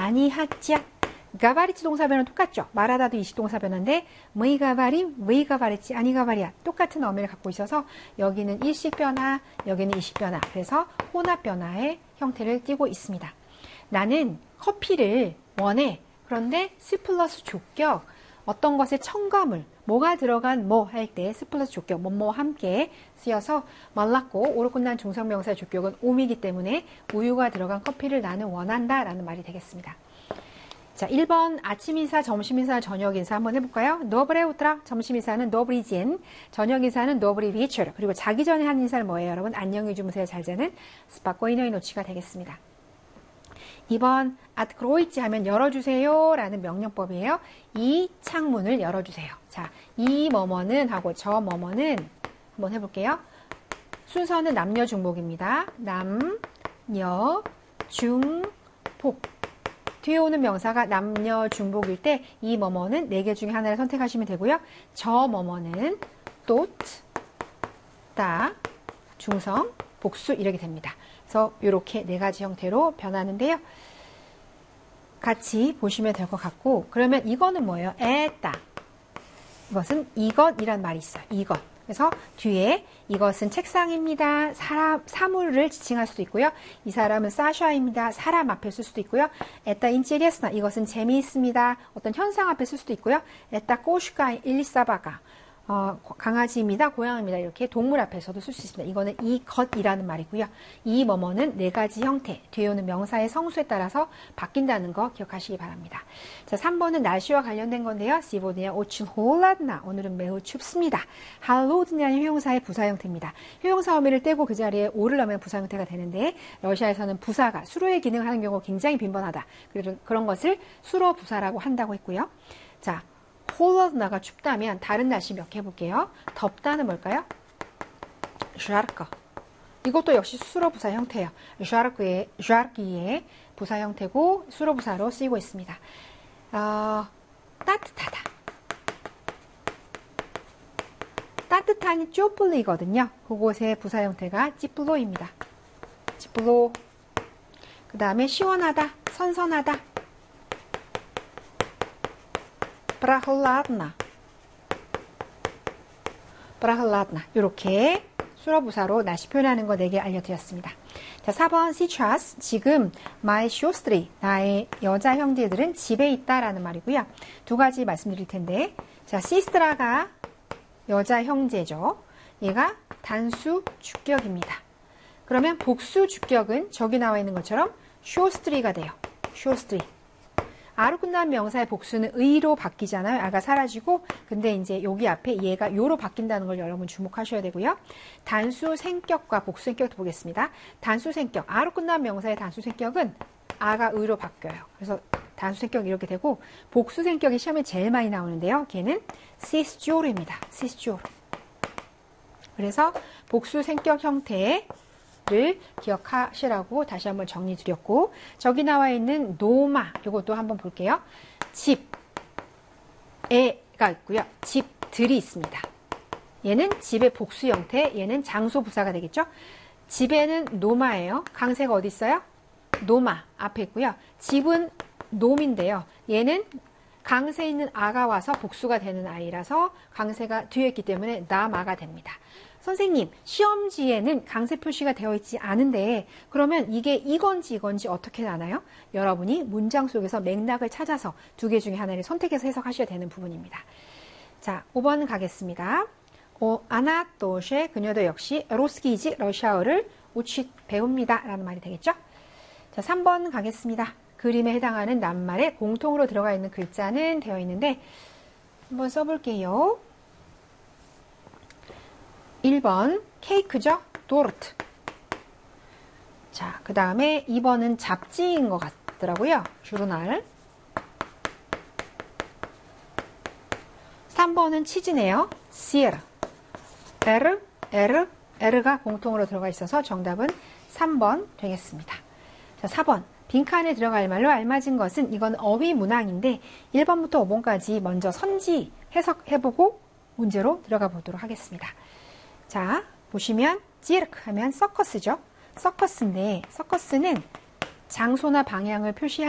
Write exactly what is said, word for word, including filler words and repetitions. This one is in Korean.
아니하지. 가바리치 동사변은 똑같죠. 말하다도 이식 동사변인데 뭐 가바리, 왜 가바리치, 아니 가바리야. 똑같은 어미를 갖고 있어서 여기는 일식 변화, 여기는 이식 변화. 그래서 혼합 변화의 형태를 띠고 있습니다. 나는 커피를 원해. 그런데 스 플러스 조격, 어떤 것에 첨가물, 뭐가 들어간 뭐 할 때 스 플러스 조격, 뭐뭐 함께 쓰여서 말랐고 오로 끝난 중성명사의 조격은 옴이기 때문에 우유가 들어간 커피를 나는 원한다 라는 말이 되겠습니다. 자, 일 번 아침 인사, 점심 인사, 저녁 인사 한번 해볼까요? Доброе утро. 점심 인사는 Добрый день. 저녁 인사는 Добрый вечер. 그리고 자기 전에 하는 인사는 뭐예요, 여러분? 안녕히 주무세요. 잘 자는 스파코이노이 노치가 되겠습니다. 이 번 откройте 하면 열어주세요 라는 명령법이에요. 이 창문을 열어주세요. 자, 이 뭐뭐는 하고 저 뭐뭐는 한번 해볼게요. 순서는 남녀 중복입니다. 남녀 중복. 뒤에 오는 명사가 남녀 중복일 때 이 뭐뭐는 네 개 중에 하나를 선택하시면 되고요. 저 뭐뭐는 tot, 다, 중성, 복수 이렇게 됩니다. 그래서 이렇게 네 가지 형태로 변하는데요. 같이 보시면 될 것 같고, 그러면 이거는 뭐예요? 에따. 이것은 이것이란 말이 있어요. 이것. 그래서 뒤에 이것은 책상입니다. 사람, 사물을 지칭할 수도 있고요. 이 사람은 사샤입니다. 사람 앞에 쓸 수도 있고요. 에따 인체리스나 이것은 재미있습니다. 어떤 현상 앞에 쓸 수도 있고요. 에따 꼬슈카 일리사바가 어, 강아지입니다. 고양이입니다. 이렇게 동물 앞에서도 쓸 수 있습니다. 이거는 이것이라는 말이고요. 이 뭐뭐는 네 가지 형태, 뒤에 오는 명사의 성수에 따라서 바뀐다는 거 기억하시기 바랍니다. 자, 삼 번은 날씨와 관련된 건데요. 시보드냐 오춘 홀라드나 오늘은 매우 춥습니다. 할로드냐는 효용사의 부사 형태입니다. 효용사 어미를 떼고 그 자리에 오를 넣으면 부사 형태가 되는데 러시아에서는 부사가 수로의 기능을 하는 경우가 굉장히 빈번하다. 그래서 그런 것을 수로 부사라고 한다고 했고요. 자, 홀라드나가 춥다면 다른 날씨 몇 개 해볼게요. 덥다는 뭘까요? 샤르카. 이것도 역시 수로 부사 형태예요. 샤르크의 샤르키의 부사 형태고 수로 부사로 쓰이고 있습니다. 어, 따뜻하다. 따뜻한이 쪼플리거든요. 그곳의 부사 형태가 찌플로입니다. 찌플로. 그 다음에 시원하다, 선선하다. 프라홀라드나, 프라홀라드나 이렇게 수로부사로 날씨 표현하는 거 네 개 알려드렸습니다. 자, 사 번 сейчас 지금 my 쇼스트리 나의 여자 형제들은 집에 있다라는 말이고요. 두 가지 말씀드릴 텐데, 자, 시스트라가 여자 형제죠. 얘가 단수 주격입니다. 그러면 복수 주격은 저기 나와 있는 것처럼 쇼스트리가 돼요. 쇼스트리. 아로 끝난 명사의 복수는 의로 바뀌잖아요. 아가 사라지고, 근데 이제 여기 앞에 얘가 요로 바뀐다는 걸 여러분 주목하셔야 되고요. 단수 생격과 복수 생격도 보겠습니다. 단수 생격, 아로 끝난 명사의 단수 생격은 아가 의로 바뀌어요. 그래서 단수 생격이 이렇게 되고, 복수 생격이 시험에 제일 많이 나오는데요. 걔는 시스조르입니다. 시스조르. 그래서 복수 생격 형태의 를 기억하시라고 다시 한번 정리 드렸고, 저기 나와 있는 노마 이것도 한번 볼게요. 집에가 있고요. 집들이 있습니다. 얘는 집의 복수 형태, 얘는 장소 부사가 되겠죠. 집에는 노마예요. 강세가 어디 있어요? 노마 앞에 있고요. 집은 놈인데요. 얘는 강세 있는 아가 와서 복수가 되는 아이라서 강세가 뒤에 있기 때문에 나마가 됩니다. 선생님, 시험지에는 강세 표시가 되어 있지 않은데 그러면 이게 이건지 이건지 어떻게 아나요? 여러분이 문장 속에서 맥락을 찾아서 두 개 중에 하나를 선택해서 해석하셔야 되는 부분입니다. 자, 오 번 가겠습니다. 어, 아나토쉐 그녀도 역시 로스키지 러시아어를 우치 배웁니다 라는 말이 되겠죠? 자, 삼 번 가겠습니다. 그림에 해당하는 낱말에 공통으로 들어가 있는 글자는 되어 있는데 한번 써볼게요. 일 번 케이크죠? 도르트. 자, 그 다음에 이 번은 잡지인 것 같더라고요. 주르날. 삼 번은 치즈네요. 시르. 에르, 에르, 에르가 공통으로 들어가 있어서 정답은 삼 번 되겠습니다. 자, 사 번. 빈칸에 들어갈 말로 알맞은 것은 이건 어휘 문항인데 일 번부터 오 번까지 먼저 선지 해석해보고 문제로 들어가 보도록 하겠습니다. 자, 보시면 지르크 하면 서커스죠. 서커스인데 서커스는 장소나 방향을 표시할